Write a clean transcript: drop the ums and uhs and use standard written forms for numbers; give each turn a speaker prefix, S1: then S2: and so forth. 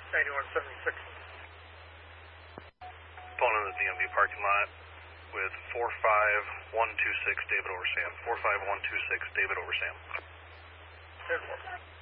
S1: 9176.
S2: Pulling into the DMV parking lot with 45126 David over Sam. 45126 David over Sam.
S1: 10-4.